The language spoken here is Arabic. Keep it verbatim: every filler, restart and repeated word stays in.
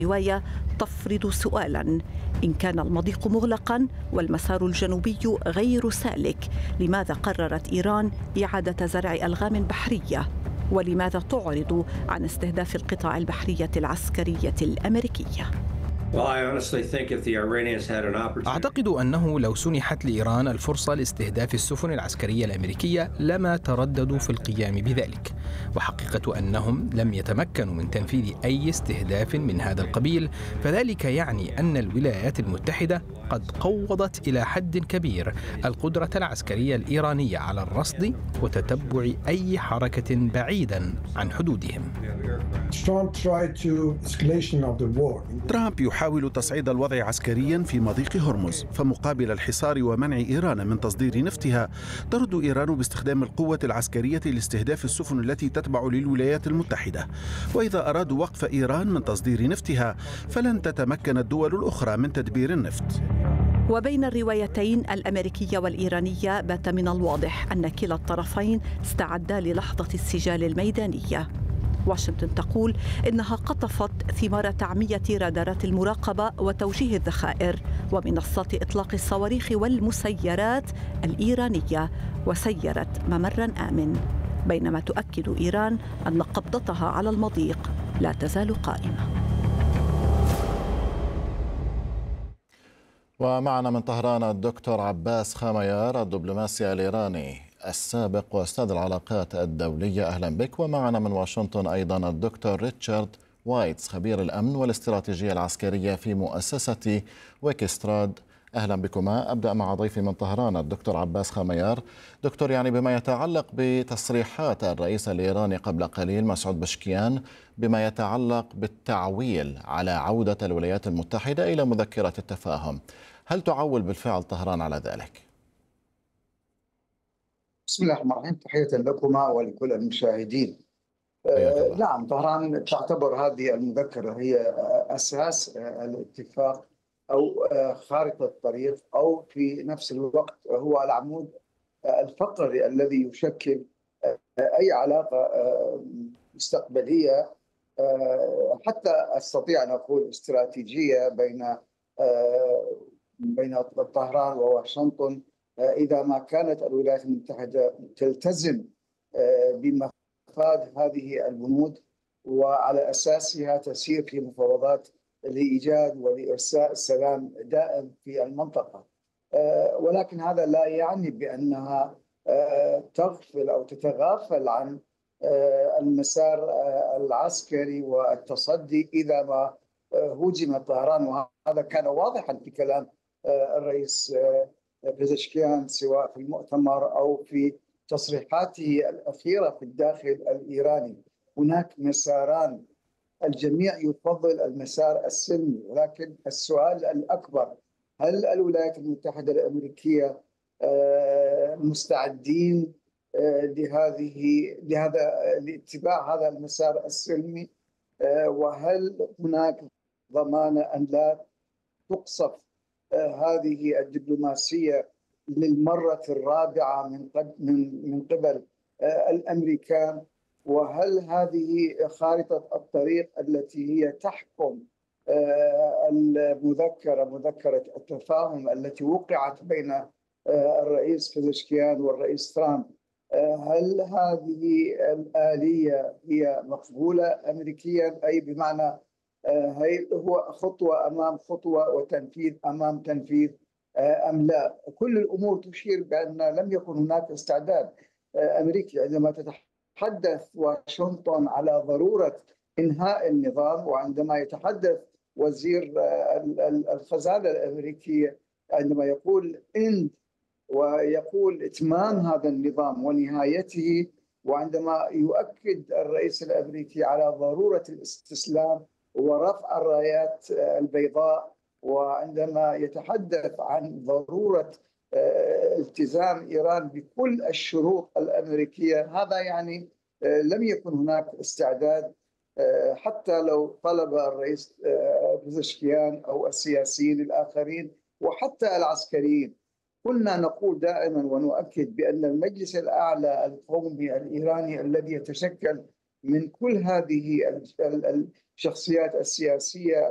الرواية تفرض سؤالا: إن كان المضيق مغلقا والمسار الجنوبي غير سالك، لماذا قررت إيران إعادة زرع ألغام بحرية؟ ولماذا تعرض عن استهداف القطاع البحرية العسكرية الأمريكية؟ أعتقد أنه لو سنحت لإيران الفرصة لاستهداف السفن العسكرية الأمريكية لما ترددوا في القيام بذلك، وحقيقة أنهم لم يتمكنوا من تنفيذ أي استهداف من هذا القبيل، فذلك يعني أن الولايات المتحدة قد قوضت إلى حد كبير القدرة العسكرية الإيرانية على الرصد وتتبع أي حركة بعيدا عن حدودهم. ترامب يحاول تصعيد الوضع عسكريا في مضيق هرمز، فمقابل الحصار ومنع إيران من تصدير نفطها، ترد إيران باستخدام القوة العسكرية لاستهداف السفن التي تتبع للولايات المتحدة. وإذا أرادوا وقف إيران من تصدير نفطها فلن تتمكن الدول الأخرى من تدبير النفط. وبين الروايتين الأمريكية والإيرانية بات من الواضح أن كلا الطرفين استعدا للحظة السجال الميدانية. واشنطن تقول إنها قطفت ثمار تعمية رادارات المراقبة وتوجيه الذخائر ومنصات إطلاق الصواريخ والمسيرات الإيرانية، وسيرت ممرا آمن، بينما تؤكد إيران أن قبضتها على المضيق لا تزال قائمة. ومعنا من طهران الدكتور عباس خاميار الدبلوماسي الإيراني السابق وأستاذ العلاقات الدولية، أهلا بك. ومعنا من واشنطن أيضا الدكتور ريتشارد وايتس خبير الأمن والاستراتيجية العسكرية في مؤسسة ويكستراد، أهلا بكما. أبدأ مع ضيفي من طهران الدكتور عباس خاميار. دكتور، يعني بما يتعلق بتصريحات الرئيس الإيراني قبل قليل مسعود بشكيان بما يتعلق بالتعويل على عودة الولايات المتحدة إلى مذكرة التفاهم، هل تعول بالفعل طهران على ذلك؟ بسم الله الرحمن الرحيم، تحية لكما ولكل المشاهدين. آه نعم، طهران تعتبر هذه المذكرة هي أساس الاتفاق أو خارطة الطريق، أو في نفس الوقت هو العمود الفقري الذي يشكل أي علاقة مستقبلية حتى أستطيع أن أقول استراتيجية بين بين طهران وواشنطن، إذا ما كانت الولايات المتحدة تلتزم بمفاد هذه البنود وعلى أساسها تسير في مفاوضات لإيجاد ولإرساء السلام دائم في المنطقة. ولكن هذا لا يعني بأنها تغفل أو تتغافل عن المسار العسكري والتصدي إذا ما هجم طهران، وهذا كان واضحا في كلام الرئيس بزشكيان سواء في المؤتمر أو في تصريحاته الأخيرة في الداخل الإيراني. هناك مساران، الجميع يفضل المسار السلمي، ولكن السؤال الأكبر: هل الولايات المتحدة الأمريكية مستعدين لهذه لهذا لاتباع هذا المسار السلمي؟ وهل هناك ضمانة أن لا تقصف هذه الدبلوماسية للمرة الرابعة من من من قبل الأمريكان؟ وهل هذه خارطة الطريق التي هي تحكم المذكرة مذكرة التفاهم التي وقعت بين الرئيس بزشكيان والرئيس ترامب، هل هذه الآلية هي مقبولة أمريكيا؟ أي بمعنى هل هو خطوة أمام خطوة وتنفيذ أمام تنفيذ أم لا؟ كل الأمور تشير بأن لم يكن هناك استعداد أمريكي. عندما تتحدث واشنطن على ضرورة إنهاء النظام، وعندما يتحدث وزير الخزانة الأمريكية عندما يقول إن ويقول إتمام هذا النظام ونهايته، وعندما يؤكد الرئيس الأمريكي على ضرورة الاستسلام ورفع الرايات البيضاء، وعندما يتحدث عن ضرورة التزام إيران بكل الشروط الأمريكية، هذا يعني لم يكن هناك استعداد حتى لو طلب الرئيس بزشكيان أو السياسيين الآخرين وحتى العسكريين. كنا نقول دائما ونؤكد بأن المجلس الأعلى القومي الإيراني الذي يتشكل من كل هذه الشخصيات السياسية